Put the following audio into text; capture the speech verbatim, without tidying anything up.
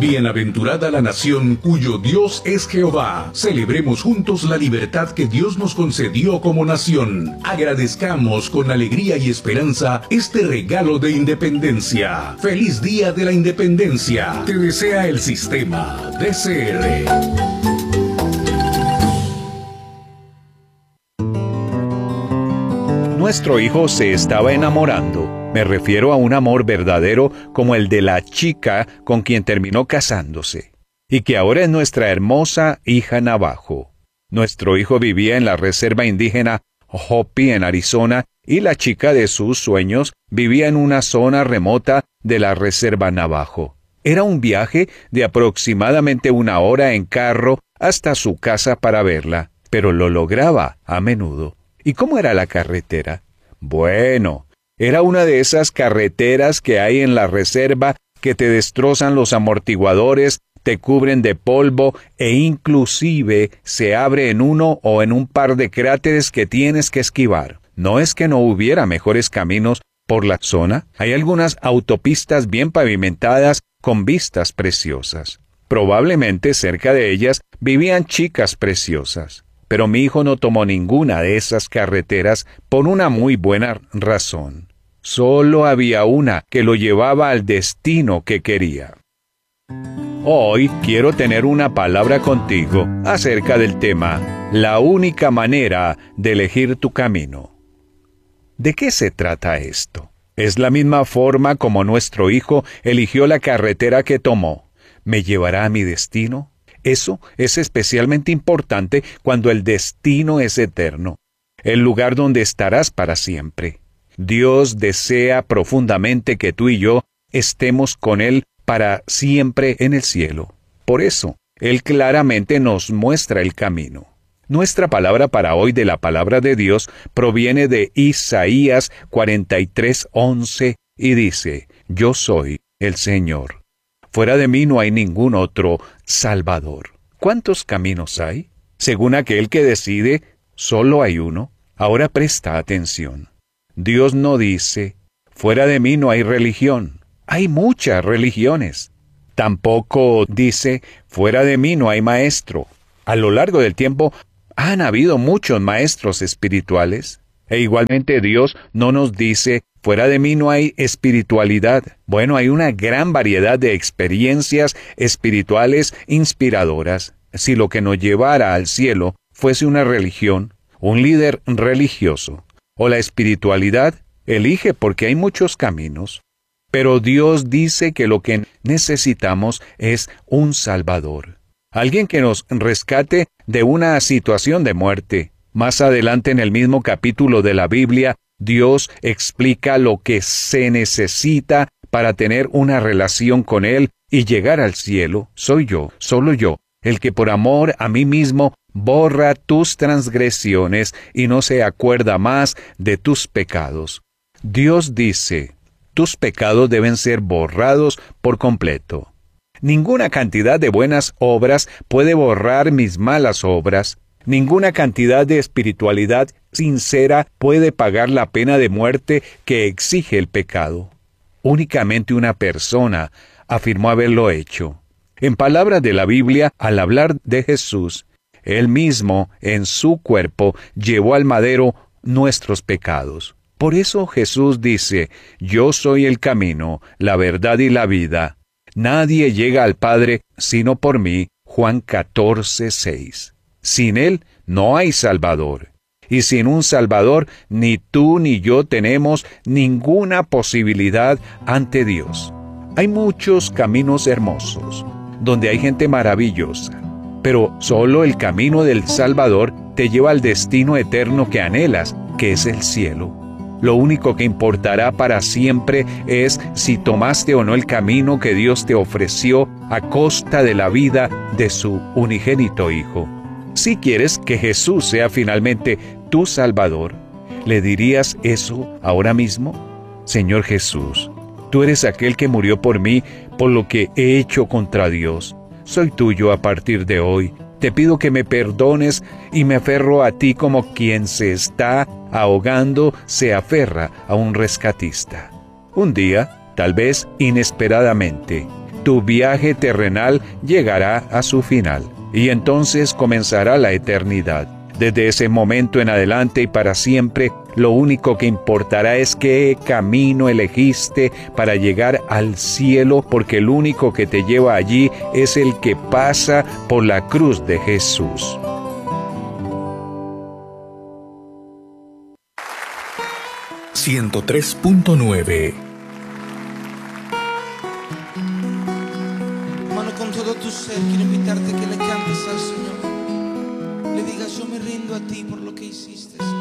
Bienaventurada la nación cuyo Dios es Jehová. Celebremos juntos la libertad que Dios nos concedió como nación. Agradezcamos con alegría y esperanza este regalo de independencia. ¡Feliz Día de la Independencia! Te desea el Sistema D C R. Nuestro hijo se estaba enamorando. Me refiero a un amor verdadero como el de la chica con quien terminó casándose, y que ahora es nuestra hermosa hija Navajo. Nuestro hijo vivía en la reserva indígena Hopi en Arizona, y la chica de sus sueños vivía en una zona remota de la reserva Navajo. Era un viaje de aproximadamente una hora en carro hasta su casa para verla, pero lo lograba a menudo. ¿Y cómo era la carretera? Bueno, era una de esas carreteras que hay en la reserva que te destrozan los amortiguadores, te cubren de polvo e inclusive se abre en uno o en un par de cráteres que tienes que esquivar. No es que no hubiera mejores caminos por la zona. Hay algunas autopistas bien pavimentadas con vistas preciosas. Probablemente cerca de ellas vivían chicas preciosas. Pero mi hijo no tomó ninguna de esas carreteras por una muy buena razón. Solo había una que lo llevaba al destino que quería. Hoy quiero tener una palabra contigo acerca del tema, la única manera de elegir tu camino. ¿De qué se trata esto? Es la misma forma como nuestro hijo eligió la carretera que tomó. ¿Me llevará a mi destino? Eso es especialmente importante cuando el destino es eterno, el lugar donde estarás para siempre. Dios desea profundamente que tú y yo estemos con Él para siempre en el cielo. Por eso, Él claramente nos muestra el camino. Nuestra palabra para hoy de la palabra de Dios proviene de Isaías cuarenta y tres, once y dice: Yo soy el Señor. Fuera de mí no hay ningún otro Salvador. ¿Cuántos caminos hay? Según aquel que decide, solo hay uno. Ahora presta atención. Dios no dice, fuera de mí no hay religión. Hay muchas religiones. Tampoco dice, fuera de mí no hay maestro. A lo largo del tiempo han habido muchos maestros espirituales. E igualmente Dios no nos dice, fuera de mí no hay espiritualidad. Bueno, hay una gran variedad de experiencias espirituales inspiradoras. Si lo que nos llevara al cielo fuese una religión, un líder religioso, o la espiritualidad, elige porque hay muchos caminos. Pero Dios dice que lo que necesitamos es un Salvador. Alguien que nos rescate de una situación de muerte. Más adelante en el mismo capítulo de la Biblia, Dios explica lo que se necesita para tener una relación con Él y llegar al cielo. Soy yo, solo yo, el que por amor a mí mismo borra tus transgresiones y no se acuerda más de tus pecados. Dios dice, tus pecados deben ser borrados por completo. Ninguna cantidad de buenas obras puede borrar mis malas obras. Ninguna cantidad de espiritualidad sincera puede pagar la pena de muerte que exige el pecado. Únicamente una persona afirmó haberlo hecho. En palabras de la Biblia, al hablar de Jesús, Él mismo, en su cuerpo, llevó al madero nuestros pecados. Por eso Jesús dice, yo soy el camino, la verdad y la vida. Nadie llega al Padre sino por mí. Juan catorce, seis. Sin Él no hay Salvador. Y sin un Salvador, ni tú ni yo tenemos ninguna posibilidad ante Dios. Hay muchos caminos hermosos, donde hay gente maravillosa. Pero solo el camino del Salvador te lleva al destino eterno que anhelas, que es el cielo. Lo único que importará para siempre es si tomaste o no el camino que Dios te ofreció a costa de la vida de su unigénito Hijo. Si quieres que Jesús sea finalmente tu Salvador, ¿le dirías eso ahora mismo? Señor Jesús, tú eres aquel que murió por mí, por lo que he hecho contra Dios. Soy tuyo a partir de hoy. Te pido que me perdones y me aferro a ti como quien se está ahogando se aferra a un rescatista. Un día, tal vez inesperadamente, tu viaje terrenal llegará a su final, y entonces comenzará la eternidad. Desde ese momento en adelante y para siempre, lo único que importará es qué camino elegiste para llegar al cielo, porque el único que te lleva allí es el que pasa por la cruz de Jesús. ciento tres punto nueve. Hermano, con todo tu ser quiero invitarte a que le cantes al Señor. Le digas: yo me rindo a ti por lo que hiciste.